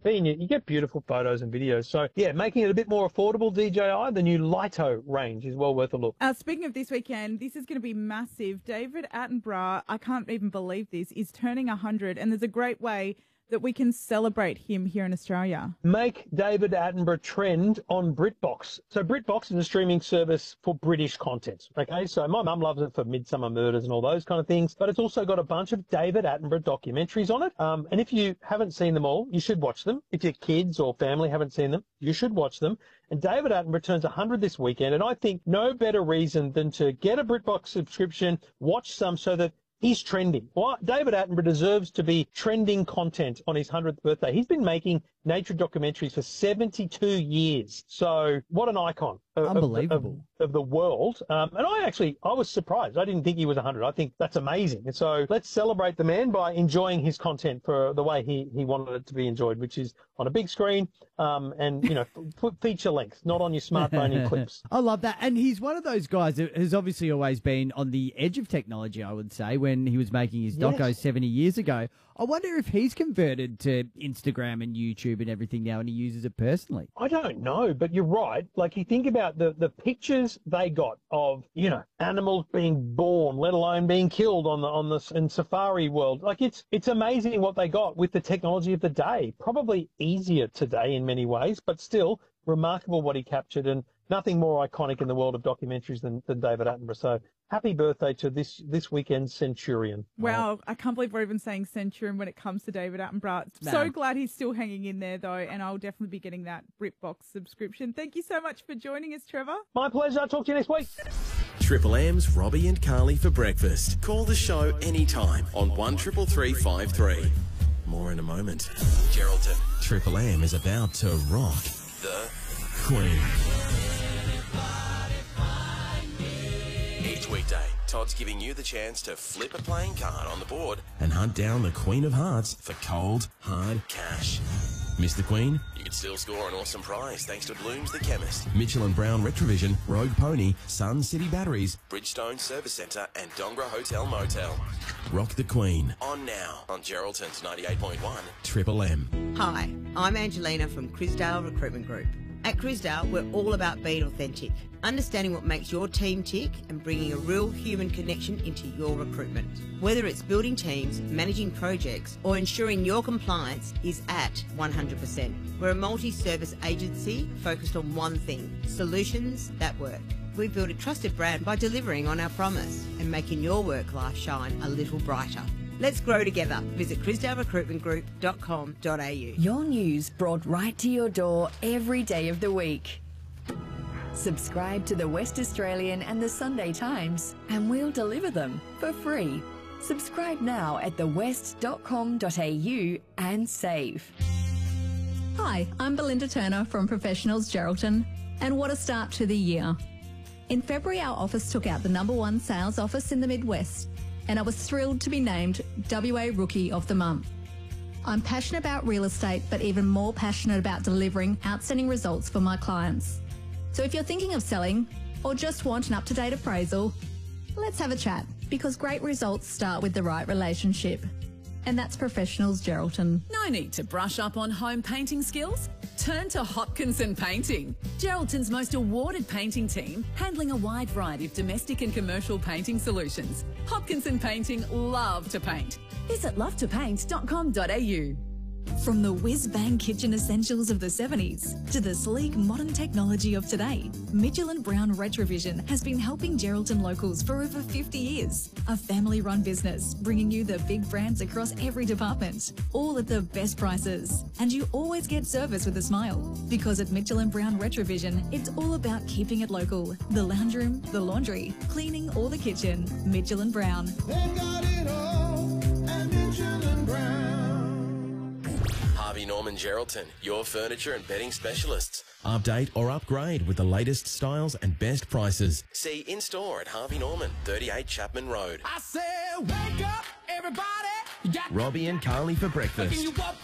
photography, and you get beautiful photos and videos. So, yeah, making it a bit more affordable, DJI, the new Lito range is well worth a look. Speaking of this weekend, this is going to be massive. David Attenborough, I can't even believe this, is turning 100, and there's a great way that we can celebrate him here in Australia. Make David Attenborough trend on BritBox. So BritBox is a streaming service for British content. Okay, so my mum loves it for Midsummer Murders and all those kind of things, but it's also got a bunch of David Attenborough documentaries on it. And if you haven't seen them all, you should watch them. If your kids or family haven't seen them, you should watch them. And David Attenborough turns 100 this weekend, and I think no better reason than to get a BritBox subscription, watch some so that he's trending. Well, David Attenborough deserves to be trending content on his 100th birthday. He's been making nature documentaries for 72 years. So what an icon. Unbelievable. Of the world. And I was surprised. I didn't think he was 100. I think that's amazing. And so let's celebrate the man by enjoying his content for the way he wanted it to be enjoyed, which is on a big screen and, feature length, not on your smartphone in clips. I love that. And he's one of those guys that has obviously always been on the edge of technology, I would say, when he was making his doco 70 years ago. I wonder if he's converted to Instagram and YouTube and everything now and he uses it personally. I don't know, but you're right. Like, you think about the pictures they got of, animals being born, let alone being killed in Safari World. Like, it's amazing what they got with the technology of the day. Probably easier today in many ways, but still remarkable what he captured, and nothing more iconic in the world of documentaries than David Attenborough. So happy birthday to this weekend's Centurion. Wow, I can't believe we're even saying Centurion when it comes to David Attenborough. No. So glad he's still hanging in there, though, and I'll definitely be getting that BritBox subscription. Thank you so much for joining us, Trevor. My pleasure. I'll talk to you next week. Triple M's Robbie and Carly for breakfast. Call the show anytime on 133353. More in a moment. Geraldton. Triple M is about to rock the Queen. Each weekday, Todd's giving you the chance to flip a playing card on the board and hunt down the Queen of Hearts for cold, hard cash. Miss the Queen? You could still score an awesome prize thanks to Blooms the Chemist, Mitchell & Brown Retrovision, Rogue Pony, Sun City Batteries, Bridgestone Service Centre and Dongra Hotel Motel. Rock the Queen. On now on Geraldton's 98.1 Triple M. Hi, I'm Angelina from Crisdale Recruitment Group. At Crisdale, we're all about being authentic, understanding what makes your team tick and bringing a real human connection into your recruitment. Whether it's building teams, managing projects, or ensuring your compliance is at 100%. We're a multi-service agency focused on one thing, solutions that work. We build a trusted brand by delivering on our promise and making your work life shine a little brighter. Let's grow together. Visit crisdalerecruitmentgroup.com.au. Your news brought right to your door every day of the week. Subscribe to the West Australian and the Sunday Times and we'll deliver them for free. Subscribe now at thewest.com.au and save. Hi, I'm Belinda Turner from Professionals Geraldton, and what a start to the year. In February, our office took out the #1 sales office in the Midwest, and I was thrilled to be named WA Rookie of the Month. I'm passionate about real estate, but even more passionate about delivering outstanding results for my clients. So if you're thinking of selling or just want an up-to-date appraisal, let's have a chat, because great results start with the right relationship. And that's Professionals Geraldton. No need to brush up on home painting skills? Turn to Hopkinson Painting, Geraldton's most awarded painting team, handling a wide variety of domestic and commercial painting solutions. Hopkinson Painting love to paint. Visit lovetopaint.com.au. From the whiz-bang kitchen essentials of the 70s to the sleek modern technology of today, Mitchell & Brown Retrovision has been helping Geraldton locals for over 50 years. A family-run business bringing you the big brands across every department, all at the best prices. And you always get service with a smile, because at Mitchell & Brown Retrovision, it's all about keeping it local. The lounge room, the laundry, cleaning or the kitchen. Mitchell & Brown. They've got it all at Mitchell & Brown. Harvey Norman Geraldton, your furniture and bedding specialists. Update or upgrade with the latest styles and best prices. See in-store at Harvey Norman, 38 Chapman Road. I said, wake up, everybody. Robbie and Carly for breakfast. You up